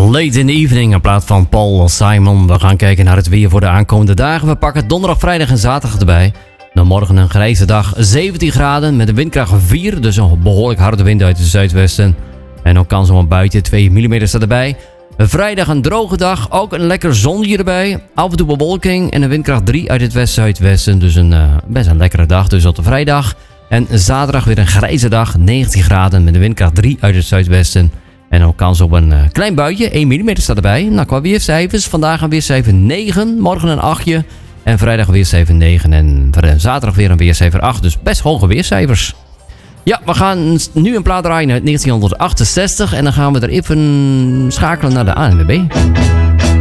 Late in the Evening in plaats van Paul Simon. We gaan kijken naar het weer voor de aankomende dagen. We pakken donderdag, vrijdag en zaterdag erbij. Dan morgen een grijze dag, 17 graden met een windkracht 4. Dus een behoorlijk harde wind uit het zuidwesten. En ook kans op een buitje, 2 mm staat erbij. Vrijdag een droge dag, ook een lekker zonnetje erbij. Af en toe bewolking en een windkracht 3 uit het west-zuidwesten. Dus best een lekkere dag, dus op de vrijdag. En zaterdag weer een grijze dag, 19 graden met een windkracht 3 uit het zuidwesten. En ook kans op een klein buitje, 1 mm staat erbij. Nou, qua weercijfers, vandaag een weercijfer 9, morgen een 8. En vrijdag een weercijfer 9 en zaterdag weer een weercijfer 8. Dus best hoge weercijfers. Ja, we gaan nu een plaat draaien uit 1968 en dan gaan we er even schakelen naar de ANWB.